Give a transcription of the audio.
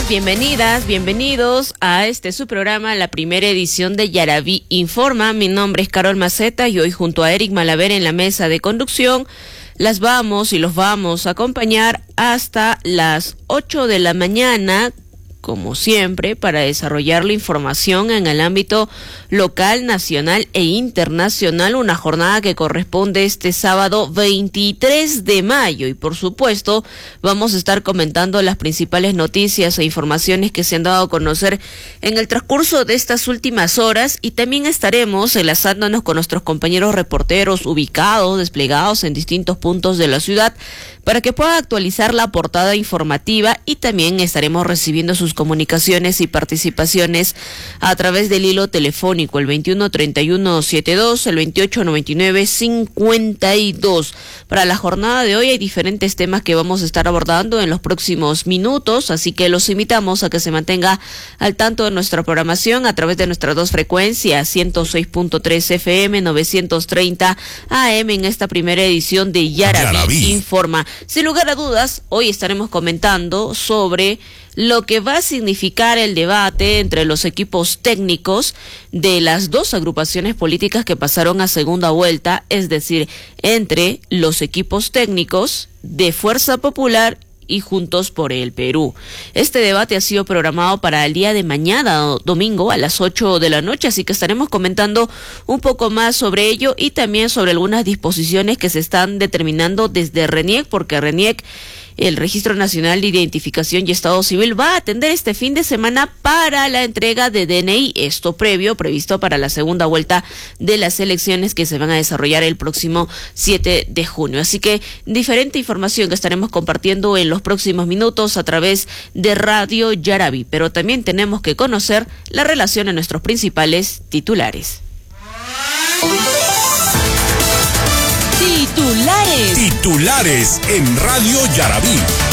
días, bienvenidas, bienvenidos a su programa, la primera edición de Yaraví Informa. Mi nombre es Carol Maceta y hoy junto a Eric Malaver en la mesa de conducción los vamos a acompañar hasta las 8 de la mañana, como siempre, para desarrollar la información en el ámbito local, nacional e internacional, una jornada que corresponde este sábado 23 de mayo. Y por supuesto, vamos a estar comentando las principales noticias e informaciones que se han dado a conocer en el transcurso de estas últimas horas, y también estaremos enlazándonos con nuestros compañeros reporteros ubicados, desplegados en distintos puntos de la ciudad, para que pueda actualizar la portada informativa, y también estaremos recibiendo sus comunicaciones y participaciones a través del hilo telefónico, el 213172, el 289952. Para la jornada de hoy hay diferentes temas que vamos a estar abordando en los próximos minutos, así que los invitamos a que se mantenga al tanto de nuestra programación a través de nuestras dos frecuencias, 106.3 FM, 930 AM, en esta primera edición de Yaraví Informa. Sin lugar a dudas, hoy estaremos comentando sobre lo que va a significar el debate entre los equipos técnicos de las dos agrupaciones políticas que pasaron a segunda vuelta, es decir, entre los equipos técnicos de Fuerza Popular y Juntos por el Perú. Este debate ha sido programado para el día de mañana, domingo, a las 8 de la noche, así que estaremos comentando un poco más sobre ello y también sobre algunas disposiciones que se están determinando desde RENIEC, porque RENIEC, el Registro Nacional de Identificación y Estado Civil, va a atender este fin de semana para la entrega de DNI, esto previsto para la segunda vuelta de las elecciones que se van a desarrollar el próximo 7 de junio. Así que diferente información que estaremos compartiendo en los próximos minutos a través de Radio Yaraví, pero también tenemos que conocer la relación de nuestros principales titulares. Titulares en Radio Yaraví.